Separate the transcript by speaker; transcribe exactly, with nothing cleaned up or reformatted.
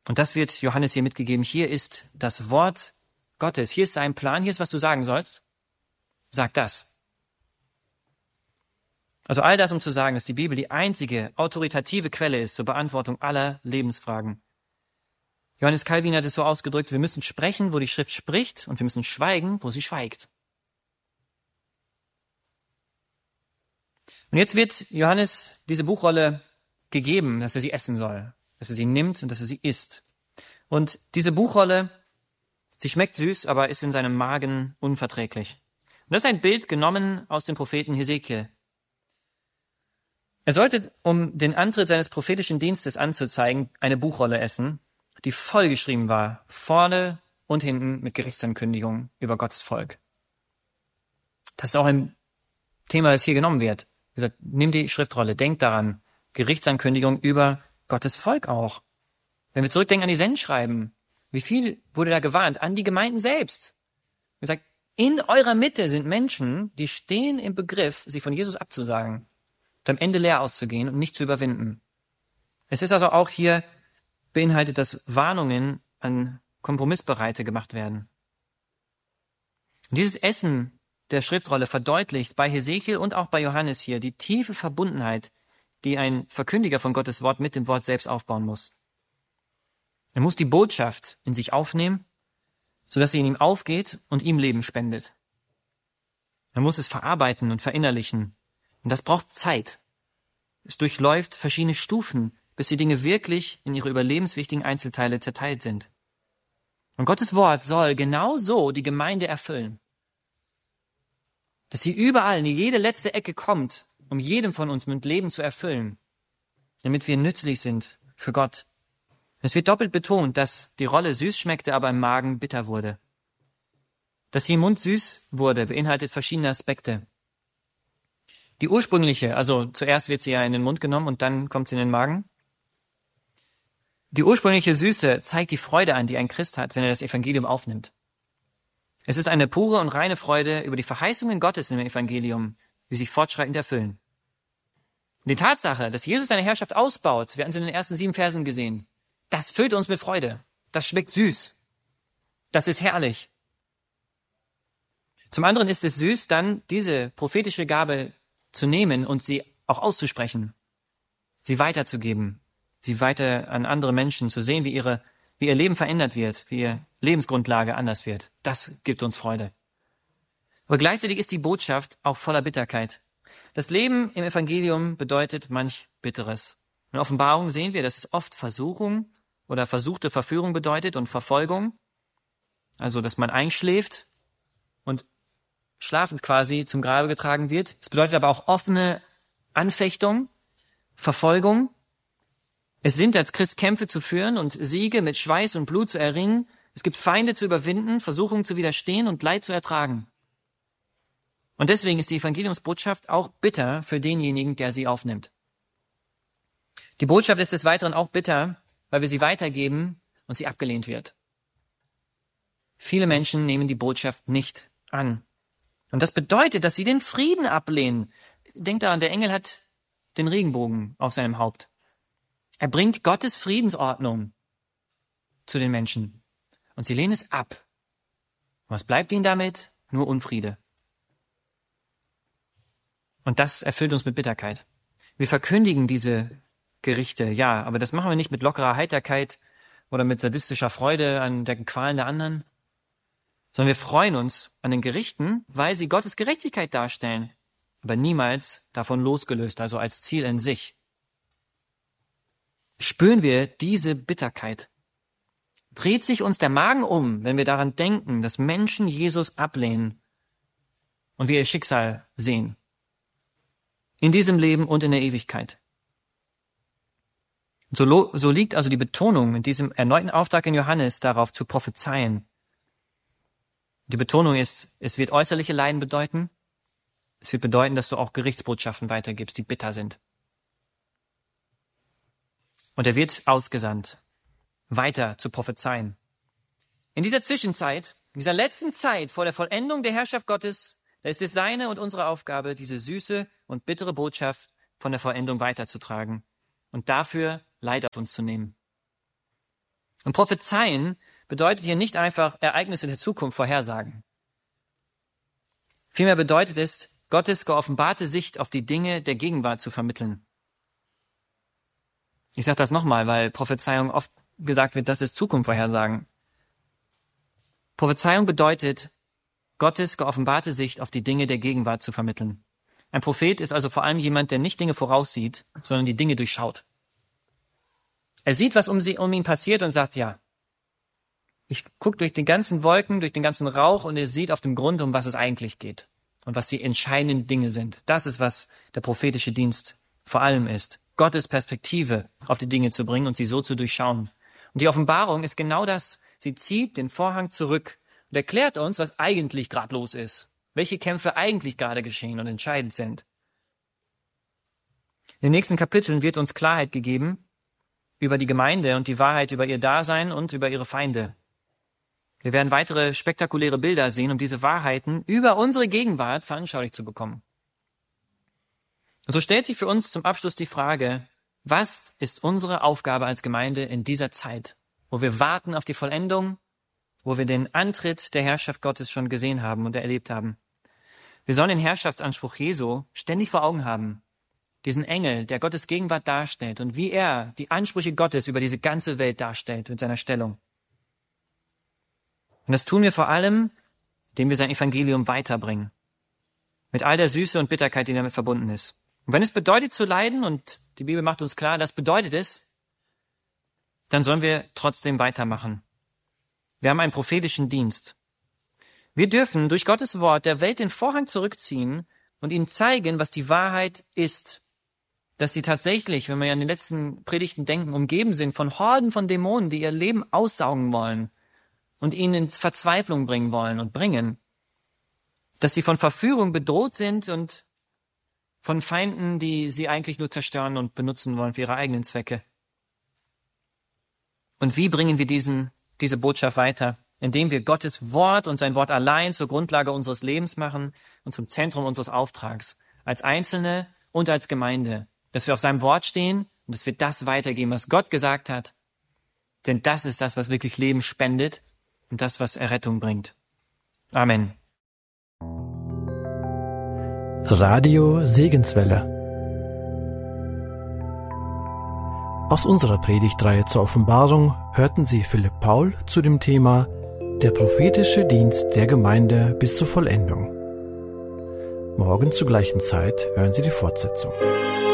Speaker 1: Und das wird Johannes hier mitgegeben. Hier ist das Wort Gottes. Hier ist sein Plan. Hier ist, was du sagen sollst. Sag das. Also all das, um zu sagen, dass die Bibel die einzige autoritative Quelle ist zur Beantwortung aller Lebensfragen. Johannes Calvin hat es so ausgedrückt, wir müssen sprechen, wo die Schrift spricht, und wir müssen schweigen, wo sie schweigt. Und jetzt wird Johannes diese Buchrolle gegeben, dass er sie essen soll, dass er sie nimmt und dass er sie isst. Und diese Buchrolle, sie schmeckt süß, aber ist in seinem Magen unverträglich. Und das ist ein Bild genommen aus dem Propheten Hesekiel. Er sollte, um den Antritt seines prophetischen Dienstes anzuzeigen, eine Buchrolle essen, die vollgeschrieben war, vorne und hinten mit Gerichtsankündigungen über Gottes Volk. Das ist auch ein Thema, das hier genommen wird. Wie gesagt, nimm die Schriftrolle, denk daran, Gerichtsankündigung über Gottes Volk auch. Wenn wir zurückdenken an die Sendschreiben, wie viel wurde da gewarnt? An die Gemeinden selbst. Wie gesagt, in eurer Mitte sind Menschen, die stehen im Begriff, sich von Jesus abzusagen und am Ende leer auszugehen und nicht zu überwinden. Es ist also auch hier beinhaltet, dass Warnungen an Kompromissbereite gemacht werden. Und dieses Essen der Schriftrolle verdeutlicht bei Hesekiel und auch bei Johannes hier die tiefe Verbundenheit, die ein Verkündiger von Gottes Wort mit dem Wort selbst aufbauen muss. Er muss die Botschaft in sich aufnehmen, sodass sie in ihm aufgeht und ihm Leben spendet. Er muss es verarbeiten und verinnerlichen. Und das braucht Zeit. Es durchläuft verschiedene Stufen, bis die Dinge wirklich in ihre überlebenswichtigen Einzelteile zerteilt sind. Und Gottes Wort soll genau so die Gemeinde erfüllen. Dass sie überall in jede letzte Ecke kommt, um jedem von uns mit Leben zu erfüllen, damit wir nützlich sind für Gott. Es wird doppelt betont, dass die Rolle süß schmeckte, aber im Magen bitter wurde. Dass sie im Mund süß wurde, beinhaltet verschiedene Aspekte. Die ursprüngliche, also zuerst wird sie ja in den Mund genommen und dann kommt sie in den Magen. Die ursprüngliche Süße zeigt die Freude an, die ein Christ hat, wenn er das Evangelium aufnimmt. Es ist eine pure und reine Freude über die Verheißungen Gottes im Evangelium, die sich fortschreitend erfüllen. Und die Tatsache, dass Jesus seine Herrschaft ausbaut, wir hatten es in den ersten sieben Versen gesehen, das füllt uns mit Freude. Das schmeckt süß. Das ist herrlich. Zum anderen ist es süß, dann diese prophetische Gabe zu nehmen und sie auch auszusprechen, sie weiterzugeben, sie weiter an andere Menschen zu sehen, wie ihre, wie ihr Leben verändert wird, wie ihre Lebensgrundlage anders wird. Das gibt uns Freude. Aber gleichzeitig ist die Botschaft auch voller Bitterkeit. Das Leben im Evangelium bedeutet manch Bitteres. In der Offenbarung sehen wir, dass es oft Versuchung oder versuchte Verführung bedeutet und Verfolgung. Also, dass man einschläft und schlafend quasi zum Grabe getragen wird. Es bedeutet aber auch offene Anfechtung, Verfolgung. Es sind als Christ Kämpfe zu führen und Siege mit Schweiß und Blut zu erringen. Es gibt Feinde zu überwinden, Versuchungen zu widerstehen und Leid zu ertragen. Und deswegen ist die Evangeliumsbotschaft auch bitter für denjenigen, der sie aufnimmt. Die Botschaft ist des Weiteren auch bitter, weil wir sie weitergeben und sie abgelehnt wird. Viele Menschen nehmen die Botschaft nicht an. Und das bedeutet, dass sie den Frieden ablehnen. Denkt daran, der Engel hat den Regenbogen auf seinem Haupt. Er bringt Gottes Friedensordnung zu den Menschen. Und sie lehnen es ab. Was bleibt ihnen damit? Nur Unfriede. Und das erfüllt uns mit Bitterkeit. Wir verkündigen diese Gerichte, ja, aber das machen wir nicht mit lockerer Heiterkeit oder mit sadistischer Freude an den Qualen der anderen, sondern wir freuen uns an den Gerichten, weil sie Gottes Gerechtigkeit darstellen, aber niemals davon losgelöst, also als Ziel in sich. Spüren wir diese Bitterkeit? Dreht sich uns der Magen um, wenn wir daran denken, dass Menschen Jesus ablehnen und wir ihr Schicksal sehen? In diesem Leben und in der Ewigkeit. So, lo- so liegt also die Betonung in diesem erneuten Auftrag in Johannes darauf zu prophezeien. Die Betonung ist, es wird äußerliche Leiden bedeuten. Es wird bedeuten, dass du auch Gerichtsbotschaften weitergibst, die bitter sind. Und er wird ausgesandt, weiter zu prophezeien. In dieser Zwischenzeit, in dieser letzten Zeit vor der Vollendung der Herrschaft Gottes, da ist es seine und unsere Aufgabe, diese süße und bittere Botschaft von der Vollendung weiterzutragen und dafür Leid auf uns zu nehmen. Und prophezeien bedeutet hier nicht einfach Ereignisse der Zukunft vorhersagen. Vielmehr bedeutet es, Gottes geoffenbarte Sicht auf die Dinge der Gegenwart zu vermitteln. Ich sage das nochmal, weil Prophezeiung oft gesagt wird, das ist Zukunft vorhersagen. Prophezeiung bedeutet, Gottes geoffenbarte Sicht auf die Dinge der Gegenwart zu vermitteln. Ein Prophet ist also vor allem jemand, der nicht Dinge voraussieht, sondern die Dinge durchschaut. Er sieht, was um, sie, um ihn passiert und sagt, ja, ich gucke durch die ganzen Wolken, durch den ganzen Rauch und er sieht auf dem Grund, um was es eigentlich geht und was die entscheidenden Dinge sind. Das ist, was der prophetische Dienst vor allem ist. Gottes Perspektive auf die Dinge zu bringen und sie so zu durchschauen. Und die Offenbarung ist genau das. Sie zieht den Vorhang zurück und erklärt uns, was eigentlich gerade los ist. Welche Kämpfe eigentlich gerade geschehen und entscheidend sind. In den nächsten Kapiteln wird uns Klarheit gegeben über die Gemeinde und die Wahrheit über ihr Dasein und über ihre Feinde. Wir werden weitere spektakuläre Bilder sehen, um diese Wahrheiten über unsere Gegenwart veranschaulicht zu bekommen. Und so stellt sich für uns zum Abschluss die Frage, was ist unsere Aufgabe als Gemeinde in dieser Zeit, wo wir warten auf die Vollendung, wo wir den Antritt der Herrschaft Gottes schon gesehen haben und erlebt haben. Wir sollen den Herrschaftsanspruch Jesu ständig vor Augen haben, diesen Engel, der Gottes Gegenwart darstellt und wie er die Ansprüche Gottes über diese ganze Welt darstellt mit seiner Stellung. Und das tun wir vor allem, indem wir sein Evangelium weiterbringen, mit all der Süße und Bitterkeit, die damit verbunden ist. Und wenn es bedeutet zu leiden, und die Bibel macht uns klar, das bedeutet es, dann sollen wir trotzdem weitermachen. Wir haben einen prophetischen Dienst. Wir dürfen durch Gottes Wort der Welt den Vorhang zurückziehen und ihnen zeigen, was die Wahrheit ist. Dass sie tatsächlich, wenn wir an die letzten Predigten denken, umgeben sind von Horden von Dämonen, die ihr Leben aussaugen wollen und ihnen in Verzweiflung bringen wollen und bringen. Dass sie von Verführung bedroht sind und von Feinden, die sie eigentlich nur zerstören und benutzen wollen für ihre eigenen Zwecke. Und wie bringen wir diesen, diese Botschaft weiter? Indem wir Gottes Wort und sein Wort allein zur Grundlage unseres Lebens machen und zum Zentrum unseres Auftrags, als Einzelne und als Gemeinde. Dass wir auf seinem Wort stehen und dass wir das weitergeben, was Gott gesagt hat. Denn das ist das, was wirklich Leben spendet und das, was Errettung bringt. Amen.
Speaker 2: Radio Segenswelle. Aus unserer Predigtreihe zur Offenbarung hörten Sie Philipp Paul zu dem Thema Der prophetische Dienst der Gemeinde bis zur Vollendung. Morgen zur gleichen Zeit hören Sie die Fortsetzung.